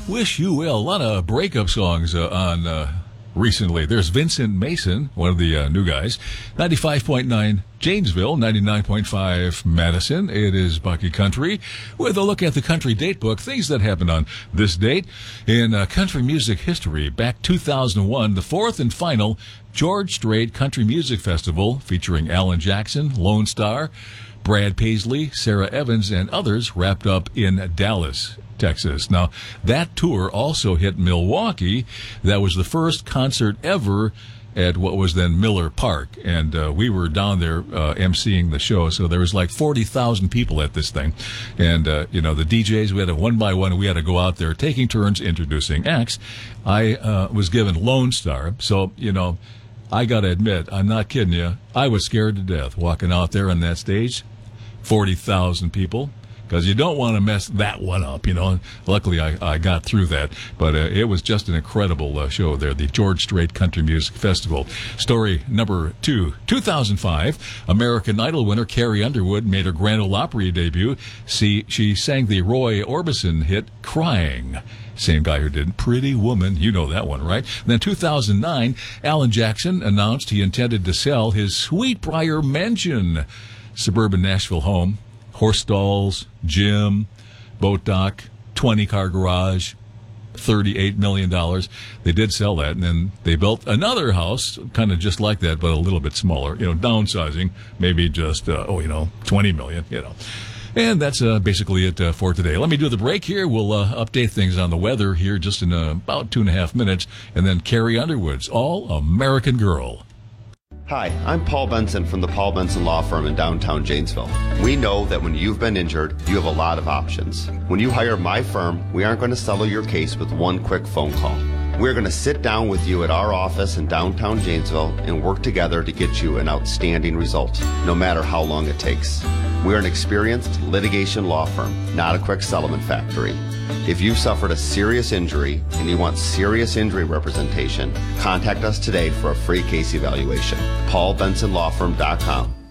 Wish You Will. A lot of breakup songs on recently. There's Vincent Mason, one of the new guys. 95.9 Janesville, 99.5 Madison. It is Bucky Country with a look at the country date book, things that happened on this date in country music history. Back 2001, the fourth and final George Strait Country Music Festival featuring Alan Jackson, Lone Star, Brad Paisley, Sarah Evans, and others wrapped up in Dallas, Texas. Now, that tour also hit Milwaukee. That was the first concert ever at what was then Miller Park. And we were down there emceeing the show, so there was like 40,000 people at this thing. And, the DJs, we had to one by one, we had to go out there taking turns introducing acts. I was given Lone Star, so, I got to admit, I'm not kidding you, I was scared to death walking out there on that stage. 40,000 people. Because you don't want to mess that one up, Luckily, I got through that. But it was just an incredible show there, the George Strait Country Music Festival. Story number 2. 2005, American Idol winner Carrie Underwood made her Grand Ole Opry debut. She sang the Roy Orbison hit, Crying. Same guy who did Pretty Woman. You know that one, right? And then 2009, Alan Jackson announced he intended to sell his Sweetbriar Mansion suburban Nashville home. Horse stalls, gym, boat dock, 20-car garage, $38 million. They did sell that, and then they built another house, kind of just like that, but a little bit smaller, downsizing, maybe just, $20 million, And that's basically it for today. Let me do the break here. We'll update things on the weather here just in about 2.5 minutes, and then Carrie Underwood's All-American Girl. Hi, I'm Paul Benson from the Paul Benson Law Firm in downtown Janesville. We know that when you've been injured, you have a lot of options. When you hire my firm, we aren't going to settle your case with one quick phone call. We're going to sit down with you at our office in downtown Janesville and work together to get you an outstanding result, no matter how long it takes. We're an experienced litigation law firm, not a quick settlement factory. If you suffered a serious injury and you want serious injury representation, contact us today for a free case evaluation. PaulBensonLawFirm.com.